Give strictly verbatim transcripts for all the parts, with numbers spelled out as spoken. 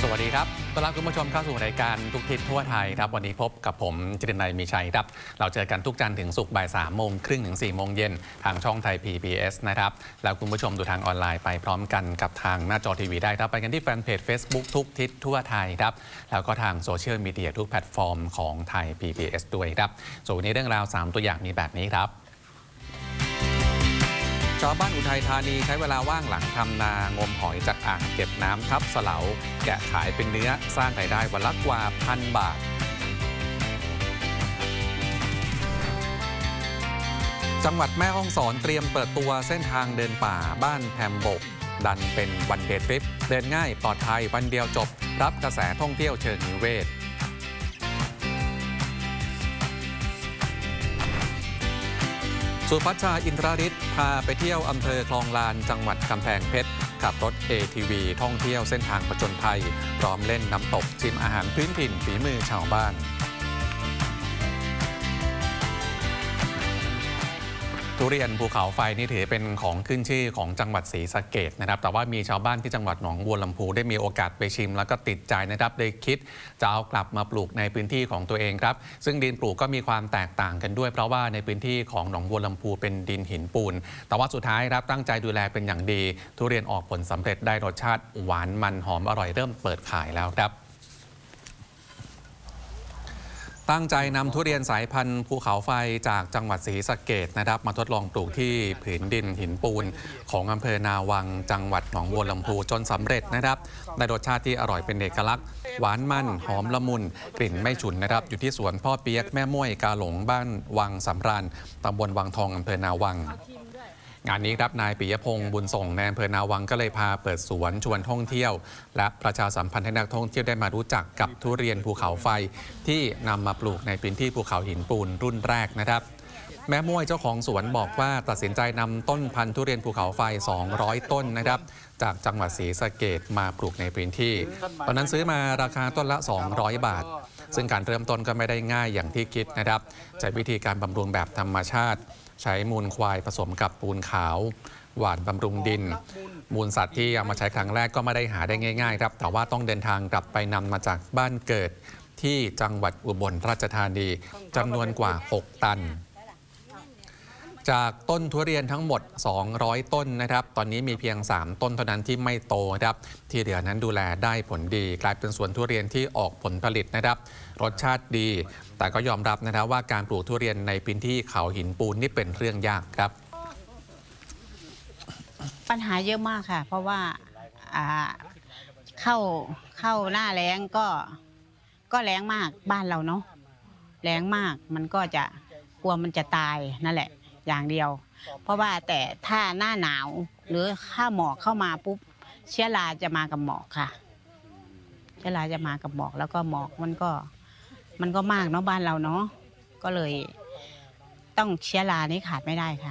วัสดีครับต้อนรับคุณผู้ชมเข้าสู่รายการทุกทิศทั่วไทยครับวันนี้พบกับผมจิตรนัยมีชัยครับเราเจอกันทุกจันทร์ถึงศุกร์บ่ายสามโมงครึ่งถึงสี่โมงเย็นทางช่องไทย พี บี เอส นะครับแล้วคุณผู้ชมดูทางออนไลน์ไปพร้อมกันกับทางหน้าจอทีวีได้ครับไปกันที่แฟนเพจ Facebook ทุกทิศทั่วไทยครับแล้วก็ทางโซเชียลมีเดียทุกแพลตฟอร์มของไทย พี บี เอส ด้วยครับส่วนวันนี้เรื่องราวสามตัวอย่างมีแบบนี้ครับชาวบ้านอุทัยธานีใช้เวลาว่างหลังทำนางมหอยจากอ่างเก็บน้ำทับเสลาแกะขายเป็นเนื้อสร้างรายได้วันละกว่าพันบาทจังหวัดแม่ฮ่องสอนเตรียมเปิดตัวเส้นทางเดินป่าบ้านแพมบกดันเป็นวันเดย์ทริปเดินง่ายปลอดภัยวันเดียวจบรับกระแสท่องเที่ยวเชิงนิเวศสุพัชชาอินทรฤทธิ์พาไปเที่ยวอำเภอคลองลานจังหวัดกำแพงเพชรขับรถ เอ ที วี ท่องเที่ยวเส้นทางผจญภัยพร้อมเล่นน้ำตกชิมอาหารพื้นถิ่นฝีมือชาวบ้านทุเรียนภูเขาไฟนี่ถือเป็นของขึ้นชื่อของจังหวัดศรีสะเกษนะครับแต่ว่ามีชาวบ้านที่จังหวัดหนองบัวลำพูได้มีโอกาสไปชิมแล้วก็ติดใจนะครับเลยคิดจะเอากลับมาปลูกในพื้นที่ของตัวเองครับซึ่งดินปลูกก็มีความแตกต่างกันด้วยเพราะว่าในพื้นที่ของหนองบัวลำพูเป็นดินหินปูนแต่ว่าสุดท้ายครับตั้งใจดูแลเป็นอย่างดีทุเรียนออกผลสำเร็จได้รสชาติหวานมันหอมอร่อยเริ่มเปิดขายแล้วครับตั้งใจนำทุเรียนสายพันธุ์ภูเขาไฟจากจังหวัดศรีสะเกษนะครับมาทดลองปลูกที่ผืนดินหินปูนของอำเภอนาวังจังหวัดหนองบัวลำพูจนสำเร็จนะครับได้รสชาติที่อร่อยเป็นเอกลักษณ์หวานมันหอมละมุนกลิ่นไม่ฉุนนะครับอยู่ที่สวนพ่อเปียกแม่ม่วยกาหลงบ้านวังสำราญตำบลวังทองอำเภอนาวังงานนี้ครับนายปิยพงศ์บุญส่งในอำเภอนาวังก็เลยพาเปิดสวนชวนท่องเที่ยวและประชาสัมพันธ์ให้นักท่องเที่ยวได้มารู้จักกับทุเรียนภูเขาไฟที่นำมาปลูกในพื้นที่ภูเขาหินปูนรุ่นแรกนะครับแม่ม่วยเจ้าของสวนบอกว่าตัดสินใจนำต้นพันธุ์ทุเรียนภูเขาไฟสองร้อยต้นนะครับจากจังหวัดศรีสะเกษมาปลูกในพื้นที่ตอนนั้นซื้อมาราคาต้นละสองร้อยบาทซึ่งการเริ่มต้นก็ไม่ได้ง่ายอย่างที่คิดนะครับใช้วิธีการบำรุงแบบธรรมชาติใช้มูลควายผสมกับปูนขาวหว่านบำรุงดินมูลสัตว์ที่เอามาใช้ครั้งแรกก็ไม่ได้หาได้ง่ายๆครับแต่ว่าต้องเดินทางกลับไปนำมาจากบ้านเกิดที่จังหวัดอุบลราชธานีจำนวนกว่าหกตันจากต้นทุเรียนทั้งหมดสองร้อยต้นนะครับตอนนี้มีเพียงสามต้นเท่านั้นที่ไม่โตครับที่เหลือนั้นดูแลได้ผลดีกลายเป็นสวนทุเรียนที่ออกผลผลิตนะครับรสชาติดีแต่ก็ยอมรับนะครับว่าการปลูกทุเรียนในพื้นที่เขาหินปูนนี่เป็นเรื่องยากครับปัญหาเยอะมากค่ะเพราะว่าเข้าเข้าหน้าแล้งก็ก็แล้งมากบ้านเราเนาะแล้งมากมันก็จะกลัวมันจะตายนั่นแหละอย่างเดียวเพราะว่าแต่ถ้าหน้าหนาวหรือข้าหมอกเข้ามาปุ๊บเชื้อราจะมากับหมอกค่ะเชื้อราจะมากับหมอกแล้วก็หมอกมันก็มันก็มากเนาะบ้านเราเนาะก็เลยต้องเชื้อรานี้ขาดไม่ได้ค่ะ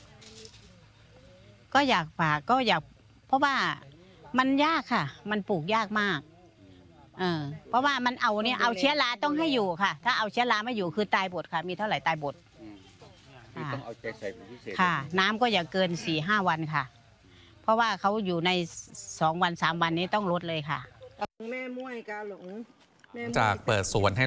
ก็อยากฝากก็อยากเพราะว่ามันยากค่ะมันปลูกยากมากเออเพราะว่ามันเอาเนี่ยเอาเชื้อราต้องให้อยู่ค่ะถ้าเอาเชื้อราไม่อยู่คือตายหมดค่ะมีเท่าไหร่ตายหมดต้องเอาใจใส่เป็นพิเศษค่ะน้ำก็อย่าเกินสี่ห้าวันค่ะเพราะว่าเขาอยู่ในสองวันสามวันนี้ต้องลดเลยค่ะจากเปิดสวนให้